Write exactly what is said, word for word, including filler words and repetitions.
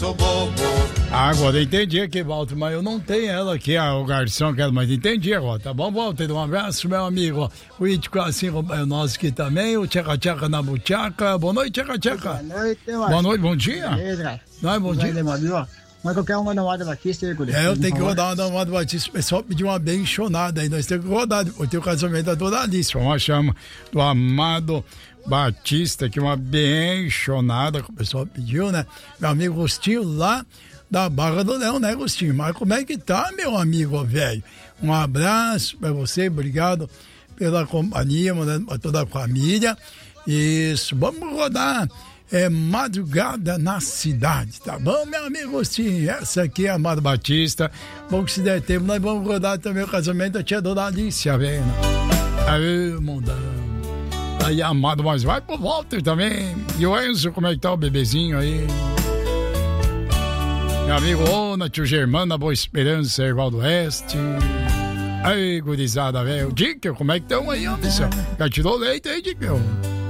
Sou bobo. Agora entendi aqui, Walter, mas eu não tenho ela aqui, a, o garçom, que ela, mas entendi agora, tá bom, Walter? Um abraço, meu amigo. O Itico, assim, é nós aqui também, o Tcheca Tcheca na Buchaca. Boa noite, Tcheca Tcheca. Boa noite, Boa noite, bom dia. Beleza, Não é bom dia? Mas qualquer um mandar uma da Batista aí, É, eu tenho que rodar uma Amado Batista. O pessoal pediu uma benchonada aí. Nós temos que rodar. O teu casamento é toda lista. Nós chamamos do Amado Batista, que é uma benchonada que o pessoal pediu, né? Meu amigo Agostinho lá da Barra do Leão, né, Agostinho? Mas como é que tá, meu amigo velho? Um abraço pra você, obrigado pela companhia, mandando pra toda a família. Isso, vamos rodar. É Madrugada na Cidade, tá bom, meu amigo Agostinho? Essa aqui é a Amado Batista. Bom que se der tempo, nós vamos rodar também o casamento da tia Dona Alicia, vendo? Aí, mundão. Aí, Amado, mas vai pro Walter também. E o Enzo, como é que tá o bebezinho aí? Meu amigo Ona, tio Germano, Boa Esperança, Erval do Oeste. Aí, gurizada, velho. Dica, como é que estão aí, ó, missão? Já tirou leite aí, Dica?